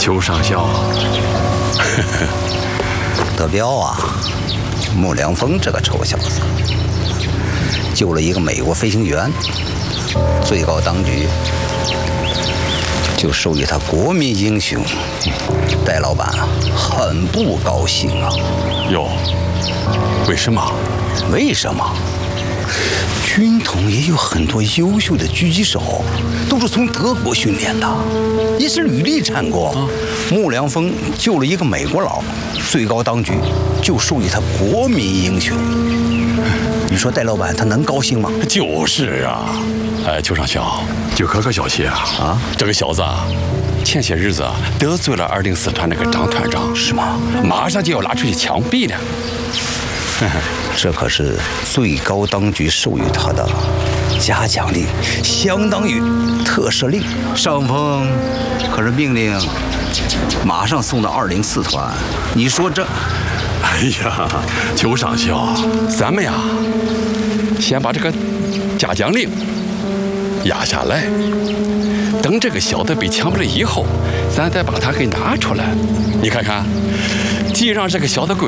邱上校， 德彪啊，穆良峰这个臭小子，救了一个美国飞行员，最高当局就授予他国民英雄。戴老板啊，很不高兴啊。 哟，为什么？ 为什么？军统也有很多优秀的狙击手，都是从德国训练的，也是履历产过。穆良峰救了一个美国佬，最高当局就授予他国民英雄。你说戴老板他能高兴吗？ 就是啊，邱上校，就可小气啊！这个小子啊，前些日子得罪了204团那个张团长， 是吗？ 马上就要拉出去枪毙了。 这可是最高当局授予他的嘉奖令，相当于特赦令。上峰可是命令马上送到204团。你说这…… 哎呀，邱上校，咱们呀，先把这个嘉奖令压下来，等这个小子被枪毙了以后，咱再把他给拿出来。你看看，既然这个小子归